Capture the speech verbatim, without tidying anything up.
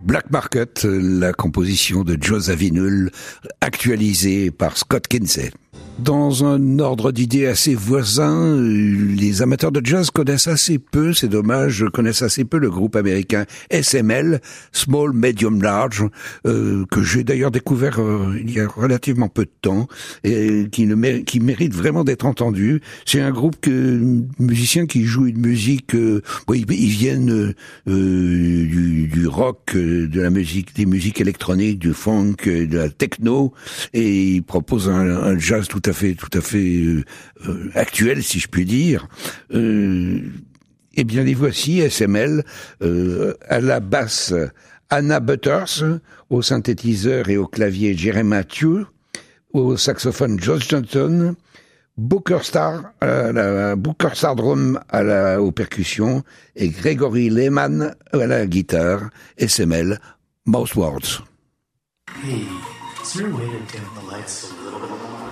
Black Market, la composition de Joe Zawinul, actualisée par Scott Kinsey. Dans un ordre d'idées assez voisin, les amateurs de jazz connaissent assez peu, c'est dommage, connaissent assez peu le groupe américain S M L, Small, Medium, Large, euh, que j'ai d'ailleurs découvert euh, il y a relativement peu de temps, et qui, ne mé- qui mérite vraiment d'être entendu. C'est un groupe que musiciens qui jouent une musique, euh, bon, ils, ils viennent euh, du, du rock, de la musique, des musiques électroniques, du funk, de la techno, et ils proposent un, un jazz tout à fait, tout à fait euh, euh, actuel, si je puis dire. Euh, eh bien, les voici, S M L, euh, à la basse, Anna Butters, au synthétiseur et au clavier, Jerry Matthew, au saxophone, Josh Johnson, Booker Star, à la, Booker Star Drum à la, aux percussions, et Gregory Lehman à la guitare, S M L, Mouse Words. Hey, is there a way to dim the lights a little bit?